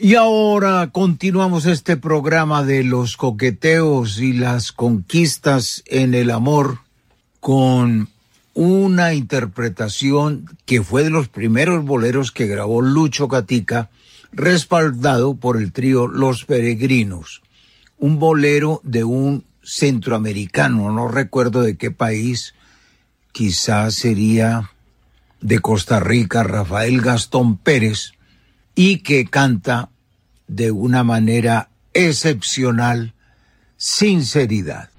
Y ahora continuamos este programa de los coqueteos y las conquistas en el amor con una interpretación que fue de los primeros boleros que grabó Lucho Gatica, respaldado por el trío Los Peregrinos. Un bolero de un centroamericano, no recuerdo de qué país, quizás sería de Costa Rica, Rafael Gastón Pérez, y que canta de una manera excepcional, Sinceridad.